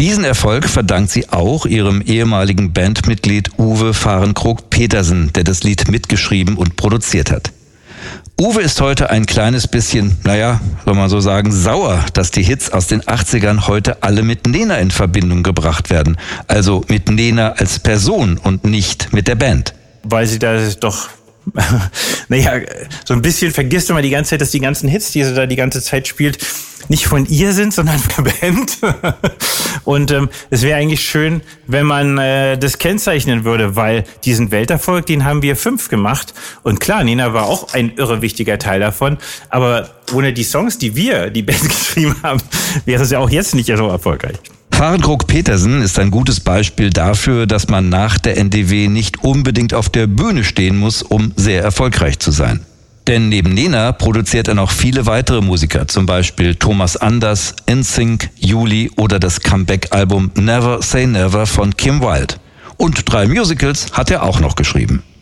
Diesen Erfolg verdankt sie auch ihrem ehemaligen Bandmitglied Uwe Fahrenkrog-Petersen, der das Lied mitgeschrieben und produziert hat. Uwe ist heute ein kleines bisschen, soll man so sagen, sauer, dass die Hits aus den 80ern heute alle mit Nena in Verbindung gebracht werden. Also mit Nena als Person und nicht mit der Band. Weil sie da doch, so ein bisschen vergisst man die ganze Zeit, dass die ganzen Hits, die sie da die ganze Zeit spielt, nicht von ihr sind, sondern von der Band. Und es wäre eigentlich schön, wenn man das kennzeichnen würde, weil diesen Welterfolg, den haben wir 5 gemacht. Und klar, Nena war auch ein irre wichtiger Teil davon. Aber ohne die Songs, die wir, die Band geschrieben haben, wäre es ja auch jetzt nicht so erfolgreich. Fahrenkrog-Petersen ist ein gutes Beispiel dafür, dass man nach der NDW nicht unbedingt auf der Bühne stehen muss, um sehr erfolgreich zu sein. Denn neben Nena produziert er noch viele weitere Musiker, zum Beispiel Thomas Anders, NSYNC, Juli oder das Comeback-Album Never Say Never von Kim Wilde. Und 3 Musicals hat er auch noch geschrieben.